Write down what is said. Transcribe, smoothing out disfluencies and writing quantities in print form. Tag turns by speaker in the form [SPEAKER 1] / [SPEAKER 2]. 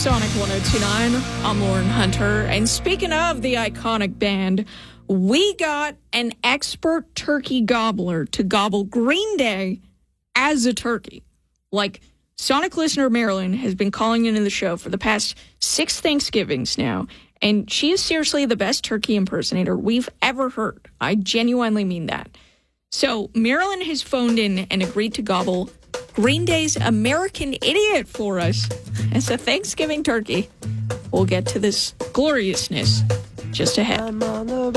[SPEAKER 1] Sonic 102.9. I'm Lauren Hunter. And speaking of the iconic band, we got an expert turkey gobbler to gobble Green Day as a turkey. Like, Sonic listener Marilyn has been calling into the show for the past 6 Thanksgivings now, and she is seriously the best turkey impersonator we've ever heard. I genuinely mean that. So Marilyn has phoned in and agreed to gobble Green Day's American Idiot for us as a Thanksgiving turkey. We'll get to this gloriousness just ahead.